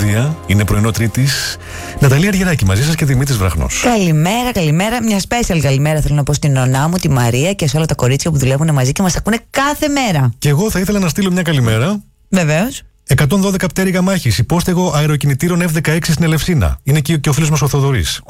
μελωδία. Είναι πρωινό Τρίτης. Ναταλία Αργυράκη μαζί σας και Δημήτρης Βραχνός. Καλημέρα, καλημέρα. Μια special καλημέρα θέλω να πω στην νονά μου, τη Μαρία και σε όλα τα κορίτσια που δουλεύουν μαζί και μας ακούνε κάθε μέρα. Και εγώ θα ήθελα να στείλω μια καλημέρα. Βεβαίως. 112 πτέρυγα μάχης, υπόστεγο αεροκινητήρων F-16 στην Ελευσίνα. Είναι και ο φίλος μας ο Θοδωρής.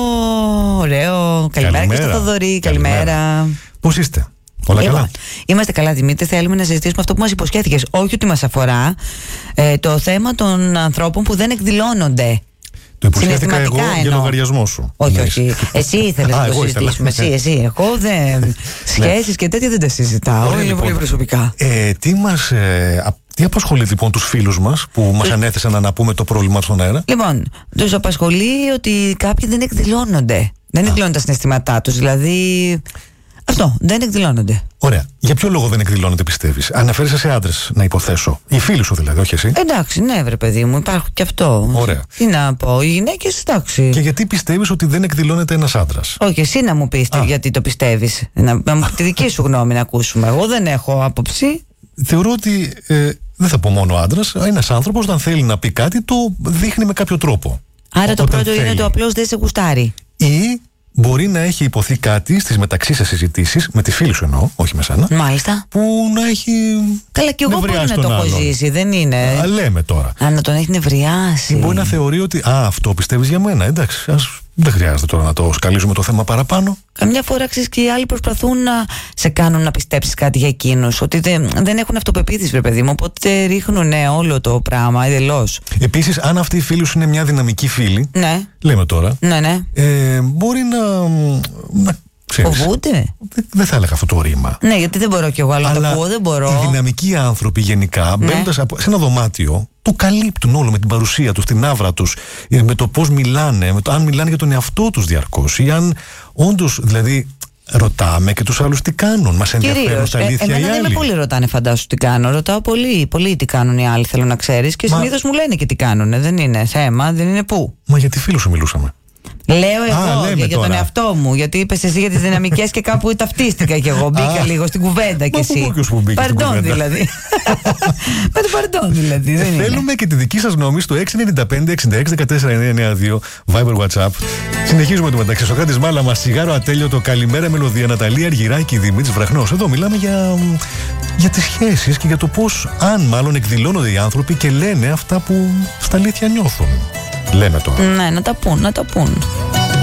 Ωραίο. Καλημέρα και στο Θοδωρή. Καλημέρα. Πώς είστε? Όλα καλά? Είμαστε καλά, Δημήτρη. Θέλουμε να συζητήσουμε αυτό που μας υποσχέθηκες. Όχι ότι μας αφορά. Το θέμα των ανθρώπων που δεν εκδηλώνονται. Το υποσχέθηκα εγώ για λογαριασμό σου. Όχι, όχι. Εσύ ήθελες να το συζητήσουμε. Εσύ. Εγώ δεν. Σχέσεις και τέτοια δεν τα συζητάω. Είναι πολύ προσωπικά. Τι απασχολεί λοιπόν τους φίλους μας που μας ανέθεσαν να πούμε το πρόβλημα στον αέρα? Λοιπόν, τους απασχολεί ότι κάποιοι δεν εκδηλώνονται. Δεν εκδηλώνουν τα συναισθήματά τους. Δηλαδή. Αυτό, δεν εκδηλώνονται. Ωραία. Για ποιο λόγο δεν εκδηλώνονται, πιστεύεις? Αναφέρεσαι σε άντρες, να υποθέσω. Οι φίλοι σου δηλαδή, όχι εσύ. Εντάξει, ναι, βρε παιδί μου, υπάρχουν και αυτό. Ωραία. Τι να πω, οι γυναίκες, εντάξει. Και γιατί πιστεύεις ότι δεν εκδηλώνεται ένας άντρας? Όχι, εσύ να μου πεις γιατί το πιστεύεις. Τη δική σου γνώμη να ακούσουμε. Εγώ δεν έχω άποψη. Θεωρώ ότι δεν θα πω μόνο άντρας. Ένας άνθρωπος, όταν θέλει να πει κάτι, το δείχνει με κάποιο τρόπο. Άρα το πρώτο είναι το απλώς δεν σε γουστάρει. Ή μπορεί να έχει υποθεί κάτι στις μεταξύ σας συζητήσεις, με τη φίλη σου εννοώ, όχι με σένα. Μάλιστα. Που να έχει. Καλά, και εγώ μπορεί να το έχω ζήσει, δεν είναι. Λέμε τώρα. Να τον έχει νευριάσει. Ή μπορεί να θεωρεί ότι αυτό πιστεύεις για μένα. Εντάξει, δεν χρειάζεται τώρα να το σκαλίζουμε το θέμα παραπάνω. Καμιά φορά ξέρεις και οι άλλοι προσπαθούν να σε κάνουν να πιστέψεις κάτι για εκείνους. Ότι δεν έχουν αυτοπεποίθηση, βρε παιδί μου. Οπότε ρίχνουν όλο το πράγμα εντελώς. Επίσης, αν αυτή η φίλη σου είναι μια δυναμική φίλη. Ναι. Λέμε τώρα. Ναι. Μπορεί να φοβούνται. Δεν θα έλεγα αυτό το ρήμα. Ναι, γιατί δεν μπορώ κι εγώ, αλλά το ακούω, δεν μπορώ. Οι δυναμικοί άνθρωποι γενικά, μπαίνοντας σε ένα δωμάτιο, το καλύπτουν όλο με την παρουσία τους, την άβρα τους, με το πώς μιλάνε, με το αν μιλάνε για τον εαυτό τους διαρκώς, ή αν όντως, δηλαδή, ρωτάμε και τους άλλους τι κάνουν. Μας ενδιαφέρουν τα αλήθεια οι άλλοι. Εμένα δεν με πολύ ρωτάνε, φαντάσου τι κάνω. Ρωτάω πολύ τι κάνουν οι άλλοι, θέλω να ξέρεις. Και συνήθως μου λένε και τι κάνουν. Δεν είναι θέμα, δεν είναι πού. Μα γιατί φίλους σου μιλούσαμε? Λέω εγώ για τον εαυτό μου. Γιατί είπες εσύ για τις δυναμικές και κάπου ταυτίστηκα κι εγώ. Μπήκα λίγο στην κουβέντα κι εσύ. Παρντών δηλαδή. Με το παρντών δηλαδή. Θέλουμε και τη δική σας γνώμη στο 695-66-14-992 Viber WhatsApp. Συνεχίζουμε το μεταξύ. Σοκράτης Μάλαμα, σιγάρο ατέλειωτο. Καλημέρα μελωδία. Ναταλία Αργυράκη, Δημήτρης Βραχνός. Εδώ μιλάμε για τις σχέσεις και για το πώς, αν μάλλον εκδηλώνονται οι άνθρωποι και λένε αυτά που στα αλήθεια νιώθουν. Λέμε τώρα. Ναι, να τα πούν.